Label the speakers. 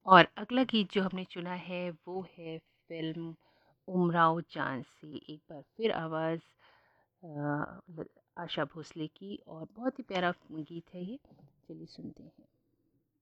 Speaker 1: और अगला गीत जो हमने चुना है वो है फ़िल्म उमराव जान से। एक बार फिर आवाज़ आशा भोसले की, और बहुत ही प्यारा गीत है ये। चलिए सुनते हैं।